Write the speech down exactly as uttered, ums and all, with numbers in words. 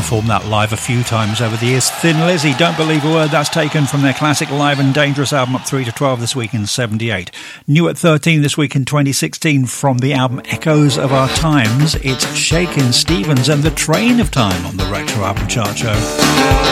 performed that live a few times over the years. Thin Lizzy, Don't Believe a Word, that's taken from their classic Live and Dangerous album, up three to twelve this week in seventy-eight. New at thirteen this week in twenty sixteen from the album Echoes of Our Times, it's Shakin' Stevens and The Train of Time on the Retro Album Chart Show.